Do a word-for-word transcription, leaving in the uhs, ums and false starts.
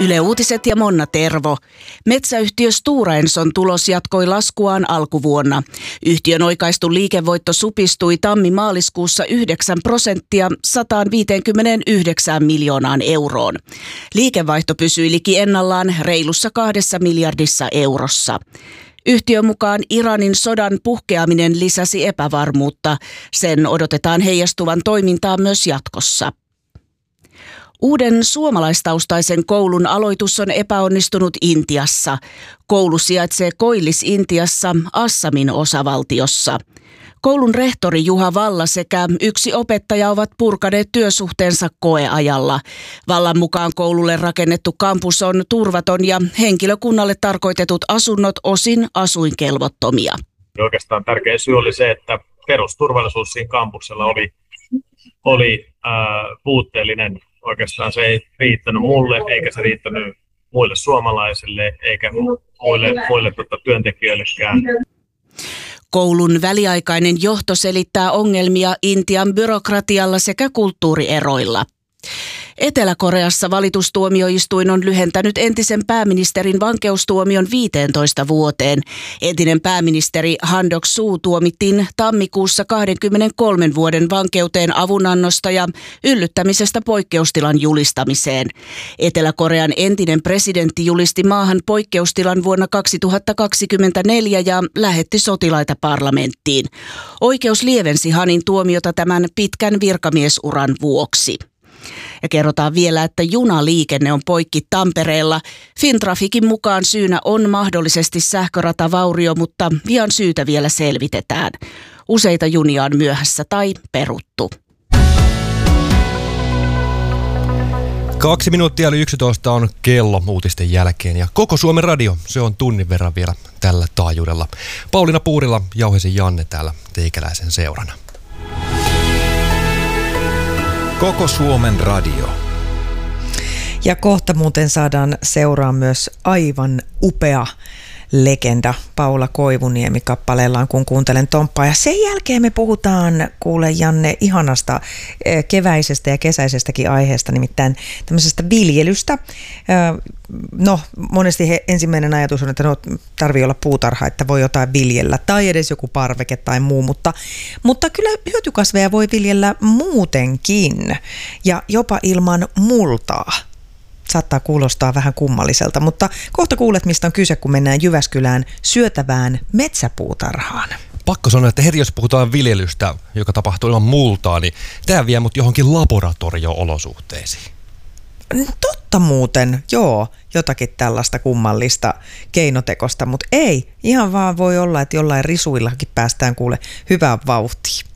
Yle Uutiset ja Monna Tervo. Metsäyhtiö Stora Enson tulos jatkoi laskuaan alkuvuonna. Yhtiön oikaistu liikevoitto supistui tammi-maaliskuussa yhdeksän prosenttia sata viisikymmentäyhdeksän miljoonaan euroon. Liikevaihto pysyi liki ennallaan reilussa kahdessa miljardissa eurossa. Yhtiön mukaan Iranin sodan puhkeaminen lisäsi epävarmuutta. Sen odotetaan heijastuvan toimintaan myös jatkossa. Uuden suomalaistaustaisen koulun aloitus on epäonnistunut Intiassa. Koulu sijaitsee Koillis-Intiassa, Assamin osavaltiossa. Koulun rehtori Juha Valla sekä yksi opettaja ovat purkaneet työsuhteensa koeajalla. Vallan mukaan koululle rakennettu kampus on turvaton ja henkilökunnalle tarkoitetut asunnot osin asuinkelvottomia. Oikeastaan tärkeä syy oli se, että perusturvallisuus siinä kampuksella oli, oli äh, puutteellinen. Oikeastaan se ei riittänyt mulle, eikä se riittänyt muille suomalaisille, eikä muille, muille tuota, työntekijöillekään. Koulun väliaikainen johto selittää ongelmia Intian byrokratialla sekä kulttuurieroilla. Etelä-Koreassa valitustuomioistuin on lyhentänyt entisen pääministerin vankeustuomion viiteentoista vuoteen. Entinen pääministeri Han Duck-soo tuomittiin tammikuussa kaksikymmentäkolme vuoden vankeuteen avunannosta ja yllyttämisestä poikkeustilan julistamiseen. Etelä-Korean entinen presidentti julisti maahan poikkeustilan vuonna kaksituhattakaksikymmentäneljä ja lähetti sotilaita parlamenttiin. Oikeus lievensi Hanin tuomiota tämän pitkän virkamiesuran vuoksi. Ja kerrotaan vielä, että junaliikenne on poikki Tampereella. Fintrafikin mukaan syynä on mahdollisesti sähköratavaurio, mutta vian syytä vielä selvitetään. Useita junia on myöhässä tai peruttu. Kaksi minuuttia eli yksitoista on kello uutisten jälkeen ja koko Suomen radio, se on tunnin verran vielä tällä taajuudella. Pauliina Puurila, Jauhesen Janne täällä teikäläisen seurana. Koko Suomen radio. Ja kohta muuten saadaan seuraa myös aivan upea legenda Paula Koivuniemi kappaleellaan, kun kuuntelen Tomppaa. Ja sen jälkeen me puhutaan, kuule Janne, ihanasta keväisestä ja kesäisestäkin aiheesta, nimittäin tämmöisestä viljelystä. No, monesti he, ensimmäinen ajatus on, että no, tarvii olla puutarha, että voi jotain viljellä, tai edes joku parveke tai muu, mutta, mutta kyllä hyötykasveja voi viljellä muutenkin, ja jopa ilman multaa. Saattaa kuulostaa vähän kummalliselta, mutta kohta kuulet, mistä on kyse, kun mennään Jyväskylään syötävään metsäpuutarhaan. Pakko sanoa, että heti jos puhutaan viljelystä, joka tapahtuu ilman multaa, niin tämä vie mut johonkin laboratorio-olosuhteisiin. Totta muuten, joo, jotakin tällaista kummallista keinotekosta, mutta ei, ihan vaan voi olla, että jollain risuillakin päästään kuule hyvään vauhtiin.